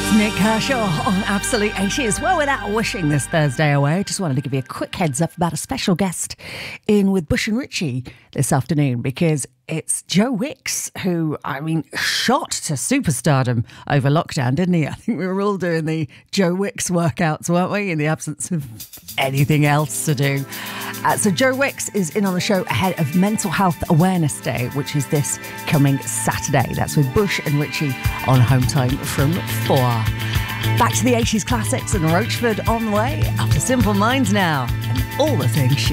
Nick Kershaw on Absolute 80s. Well, without wishing this Thursday away, I just wanted to give you a quick heads up about a special guest in with Bush and Richie this afternoon, because it's Joe Wicks, who, shot to superstardom over lockdown, didn't he? I think we were all doing the Joe Wicks workouts, weren't we, in the absence of anything else to do. So Joe Wicks is in on the show ahead of Mental Health Awareness Day, which is this coming Saturday. That's with Bush and Richie on Home Time from 4. Back to the 80s classics and Roachford on the way after Simple Minds now and all the things she